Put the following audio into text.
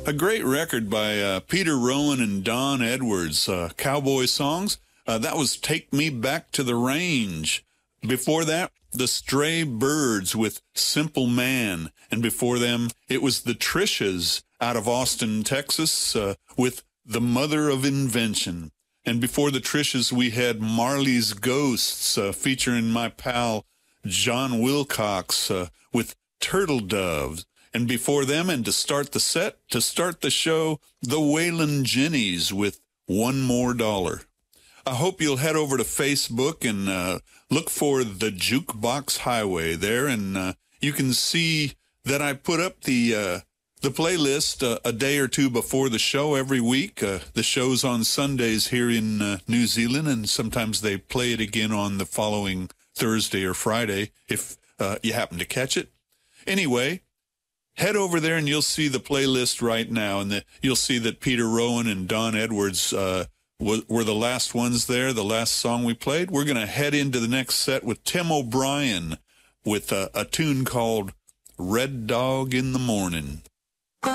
A great record by Peter Rowan and Don Edwards, Cowboy Songs. That was Take Me Back to the Range. Before that, the Stray Birds with Simple Man. And before them, it was the Trishas out of Austin, Texas, with The Mother of Invention. And before the Trishas, we had Marley's Ghosts, featuring my pal John Wilcox, with Turtle Doves. And before them, and to start the set, to start the show, the Waylon Jennies with One More Dollar. I hope you'll head over to Facebook and look for the Jukebox Highway there, and you can see that I put up the playlist a day or two before the show every week. The show's on Sundays here in New Zealand, and sometimes they play it again on the following Thursday or Friday if you happen to catch it. Anyway, head over there and you'll see the playlist right now, and you'll see that Peter Rowan and Don Edwards were the last ones there, the last song we played. We're going to head into the next set with Tim O'Brien with a tune called Red Dog in the Morning.